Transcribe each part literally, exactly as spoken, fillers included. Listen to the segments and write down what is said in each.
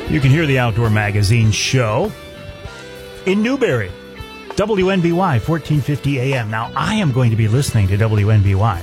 You can hear the Outdoor Magazine show in Newberry, W N B Y, fourteen fifty A M. Now, I am going to be listening to W N B Y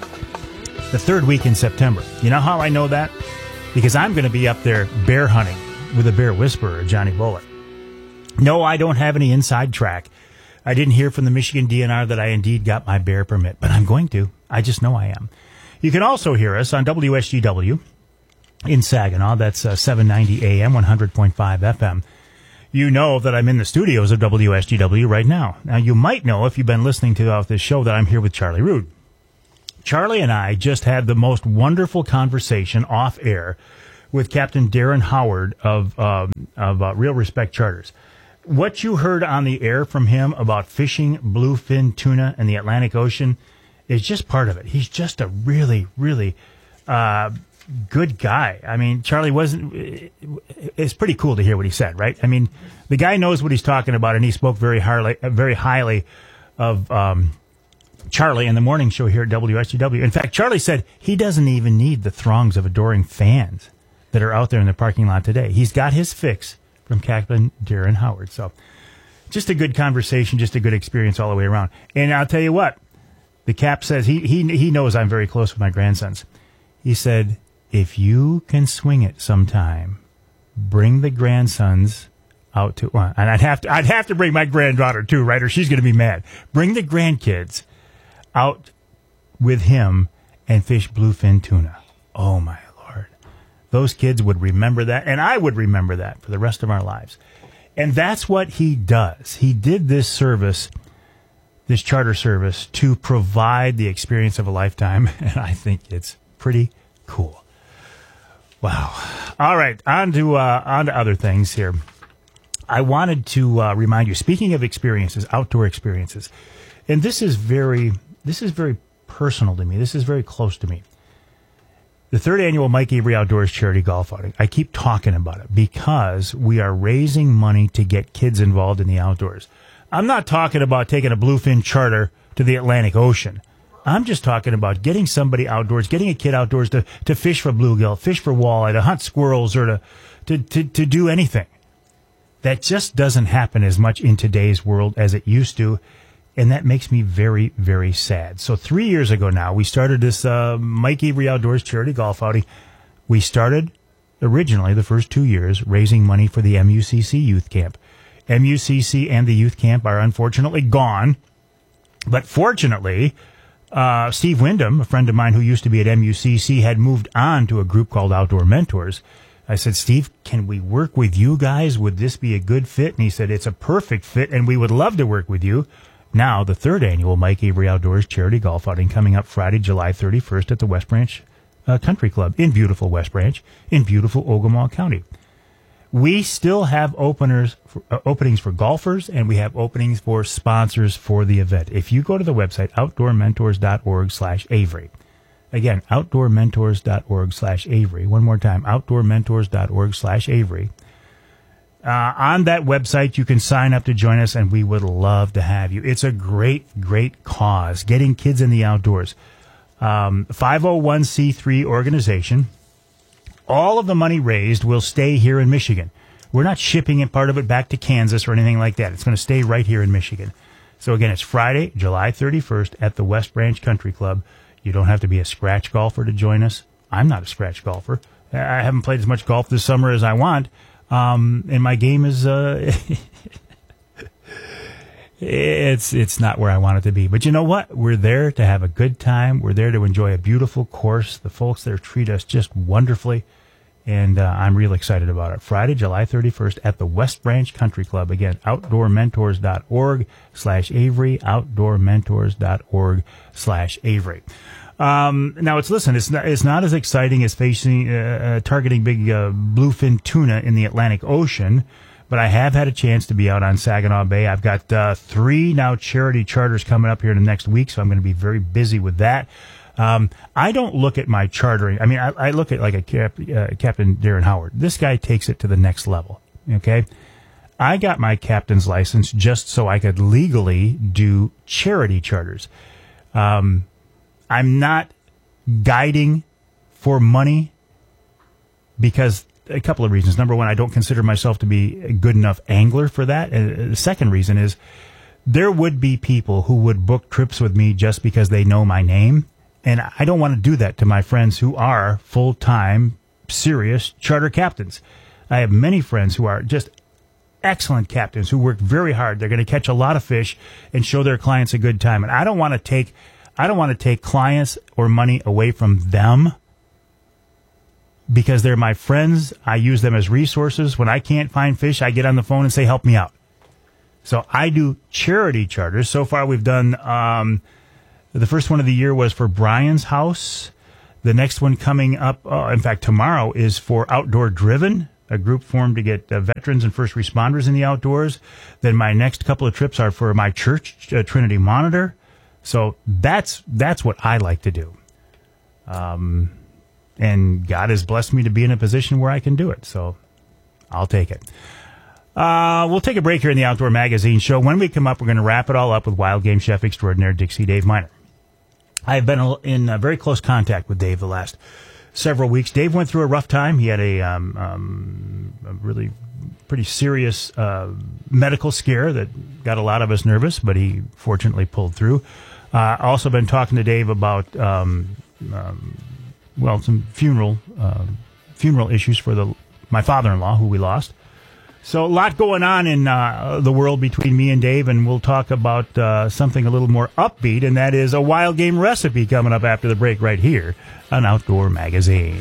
the third week in September. You know how I know that? Because I'm going to be up there bear hunting with a bear whisperer, Johnny Bullock. No, I don't have any inside track. I didn't hear from the Michigan D N R that I indeed got my bear permit, but I'm going to. I just know I am. You can also hear us on W S G W in Saginaw. That's uh, seven ninety A M, one hundred point five F M. You know that I'm in the studios of W S G W right now. Now, you might know, if you've been listening to uh, this show, that I'm here with Charlie Rood. Charlie and I just had the most wonderful conversation off air with Captain Darren Howard of um, of uh, Real Respect Charters. What you heard on the air from him about fishing bluefin tuna in the Atlantic Ocean is just part of it. He's just a really, really uh, good guy. I mean, Charlie wasn't. It's pretty cool to hear what he said, right? I mean, the guy knows what he's talking about, and he spoke very highly, very highly of um, Charlie in the morning show here at W S G W. In fact, Charlie said he doesn't even need the throngs of adoring fans that are out there in the parking lot today. He's got his fix from Captain Darren Howard. So just a good conversation, just a good experience all the way around. And I'll tell you what, the Cap says, he he he knows I'm very close with my grandsons. He said, if you can swing it sometime, bring the grandsons out to, well, and I'd have to, I'd have to bring my granddaughter too, right? Or she's going to be mad. Bring the grandkids out with him and fish bluefin tuna. Oh my Lord. Those kids would remember that, and I would remember that for the rest of our lives. And that's what he does. He did this service, this charter service, to provide the experience of a lifetime, and I think it's pretty cool. Wow. All right, on to, uh, on to other things here. I wanted to uh, remind you, speaking of experiences, outdoor experiences, and this is very, this is very personal to me. This is very close to me. The third annual Mike Avery Outdoors Charity Golf Outing. I keep talking about it because we are raising money to get kids involved in the outdoors. I'm not talking about taking a bluefin charter to the Atlantic Ocean. I'm just talking about getting somebody outdoors, getting a kid outdoors to, to fish for bluegill, fish for walleye, to hunt squirrels, or to, to, to, to do anything. That just doesn't happen as much in today's world as it used to, and that makes me very, very sad. So three years ago now, we started this uh, Mike Avery Outdoors Charity Golf Outing. We started originally the first two years raising money for the M U C C Youth Camp. M U C C and the Youth Camp are unfortunately gone, but fortunately, Uh, Steve Wyndham, a friend of mine who used to be at M U C C, had moved on to a group called Outdoor Mentors. I said, Steve, can we work with you guys? Would this be a good fit? And he said, it's a perfect fit, and we would love to work with you. Now, the third annual Mike Avery Outdoors Charity Golf Outing coming up Friday, July thirty-first at the West Branch uh, Country Club in beautiful West Branch, in beautiful Ogemaw County. We still have openers for, uh, openings for golfers, and we have openings for sponsors for the event. If you go to the website, outdoor mentors dot org slash Avery. Again, outdoor mentors dot org slash Avery. One more time, outdoor mentors dot org slash Avery. Uh, on that website, you can sign up to join us, and we would love to have you. It's a great, great cause, getting kids in the outdoors. Um, five oh one c three organization. All of the money raised will stay here in Michigan. We're not shipping it, part of it, back to Kansas or anything like that. It's going to stay right here in Michigan. So again, it's Friday, July thirty-first at the West Branch Country Club. You don't have to be a scratch golfer to join us. I'm not a scratch golfer. I haven't played as much golf this summer as I want. Um, and my game is, uh, it's, it's not where I want it to be. But you know what? We're there to have a good time. We're there to enjoy a beautiful course. The folks there treat us just wonderfully. And uh, I'm real excited about it. Friday, July thirty-first at the West Branch Country Club. Again, outdoor mentors dot org slash Avery, outdoor mentors dot org slash Avery. Um, now, it's listen, it's not, it's not as exciting as facing, uh, uh, targeting big uh, bluefin tuna in the Atlantic Ocean, but I have had a chance to be out on Saginaw Bay. I've got uh, three now charity charters coming up here in the next week, so I'm going to be very busy with that. Um, I don't look at my chartering. I mean, I, I look at like a Cap, uh, Captain Darren Howard. This guy takes it to the next level. Okay. I got my captain's license just so I could legally do charity charters. Um, I'm not guiding for money because a couple of reasons. Number one, I don't consider myself to be a good enough angler for that. And the second reason is there would be people who would book trips with me just because they know my name. And I don't want to do that to my friends who are full-time, serious charter captains. I have many friends who are just excellent captains who work very hard. They're going to catch a lot of fish and show their clients a good time. And I don't want to take, I don't want to take clients or money away from them because they're my friends. I use them as resources. When I can't find fish, I get on the phone and say, help me out. So I do charity charters. So far we've done, um, the first one of the year was for Brian's house. The next one coming up, uh, in fact, tomorrow is for Outdoor Driven, a group formed to get uh, veterans and first responders in the outdoors. Then my next couple of trips are for my church, uh, Trinity Monitor. So that's that's what I like to do. Um, and God has blessed me to be in a position where I can do it. So I'll take it. Uh, we'll take a break here in the Outdoor Magazine Show. When we come up, we're going to wrap it all up with wild game chef extraordinaire Dixie Dave Miner. I've been in uh, very close contact with Dave the last several weeks. Dave went through a rough time. He had a, um, um, a really pretty serious uh, medical scare that got a lot of us nervous, but he fortunately pulled through. Uh, also been talking to Dave about, um, um, well, some funeral uh, funeral issues for the my father-in-law, who we lost. So a lot going on in uh, the world between me and Dave, and we'll talk about uh, something a little more upbeat, and that is a wild game recipe coming up after the break right here on Outdoor Magazine.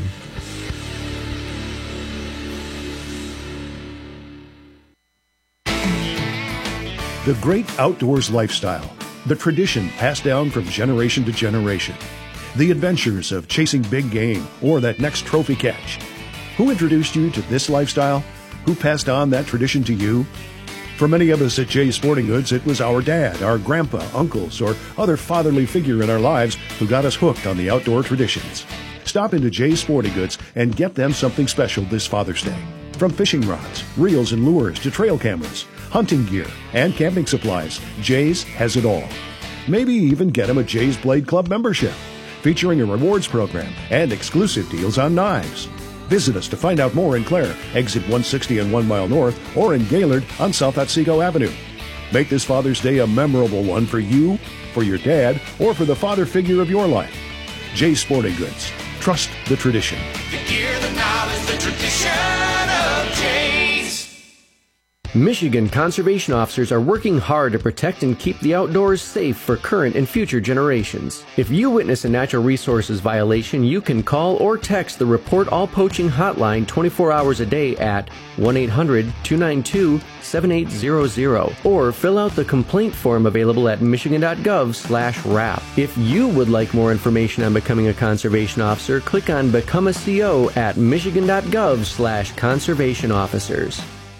The great outdoors lifestyle, the tradition passed down from generation to generation, the adventures of chasing big game or that next trophy catch. Who introduced you to this lifestyle? Who passed on that tradition to you? For many of us at Jay's Sporting Goods, it was our dad, our grandpa, uncles, or other fatherly figure in our lives who got us hooked on the outdoor traditions. Stop into Jay's Sporting Goods and get them something special this Father's Day. From fishing rods, reels and lures to trail cameras, hunting gear, and camping supplies, Jay's has it all. Maybe even get them a Jay's Blade Club membership, featuring a rewards program and exclusive deals on knives. Visit us to find out more in Clare, exit one sixty and one mile north, or in Gaylord on South Otsego Avenue. Make this Father's Day a memorable one for you, for your dad, or for the father figure of your life. Jay's Sporting Goods. Trust the tradition. The gear, the knowledge, the tradition of Jay's. Michigan conservation officers are working hard to protect and keep the outdoors safe for current and future generations. If you witness a natural resources violation, you can call or text the Report All Poaching hotline twenty-four hours a day at one eight hundred two nine two seven eight zero zero or fill out the complaint form available at michigan.gov slash RAP. If you would like more information on becoming a conservation officer, click on Become a C O at michigan.gov slash conservation officers.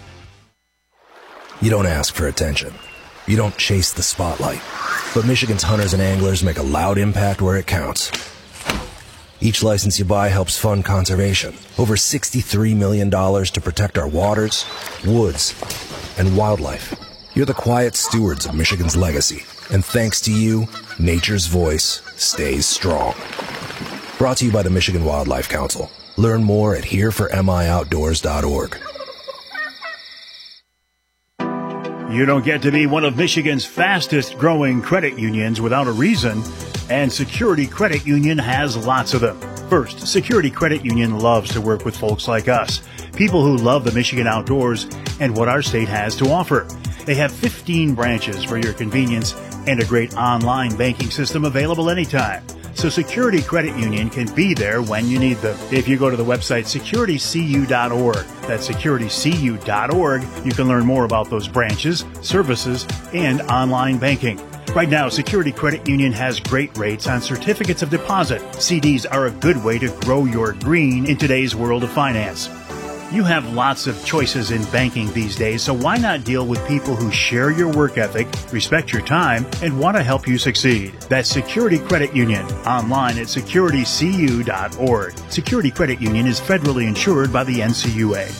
You don't ask for attention. You don't chase the spotlight. But Michigan's hunters and anglers make a loud impact where it counts. Each license you buy helps fund conservation. Over sixty-three million dollars to protect our waters, woods, and wildlife. You're the quiet stewards of Michigan's legacy. And thanks to you, nature's voice stays strong. Brought to you by the Michigan Wildlife Council. Learn more at here for m i outdoors dot org. You don't get to be one of Michigan's fastest growing credit unions without a reason, and Security Credit Union has lots of them. First, Security Credit Union loves to work with folks like us, people who love the Michigan outdoors and what our state has to offer. They have fifteen branches for your convenience and a great online banking system available anytime. So Security Credit Union can be there when you need them. If you go to the website security c u dot org, that's security c u dot org, you can learn more about those branches, services, and online banking. Right now, Security Credit Union has great rates on certificates of deposit. C Ds are a good way to grow your green in today's world of finance. You have lots of choices in banking these days, so why not deal with people who share your work ethic, respect your time, and want to help you succeed? That's Security Credit Union, online at security c u dot org. Security Credit Union is federally insured by the N C U A.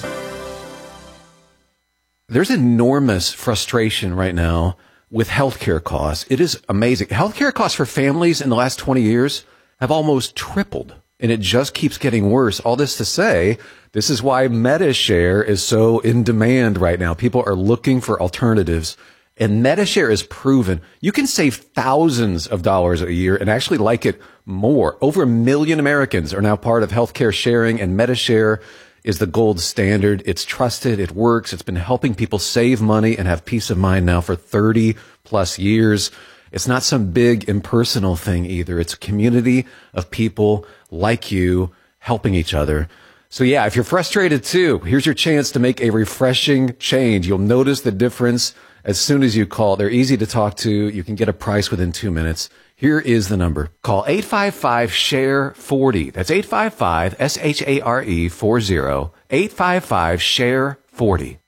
There's enormous frustration right now with healthcare costs. It is amazing. Healthcare costs for families in the last twenty years have almost tripled. and it just keeps getting worse. All this to say, this is why MediShare is so in demand right now. People are looking for alternatives, and MediShare is proven. You can save thousands of dollars a year and actually like it more. Over a million Americans are now part of healthcare sharing, and MediShare is the gold standard. It's trusted. It works. It's been helping people save money and have peace of mind now for thirty plus years. It's not some big impersonal thing either. It's a community of people like you helping each other. So yeah, if you're frustrated too, here's your chance to make a refreshing change. You'll notice the difference as soon as you call. They're easy to talk to. You can get a price within two minutes. Here is the number. Call eight five five, S H A R E, forty. That's eight five five, S H A R E, forty. eight five five, S H A R E, forty.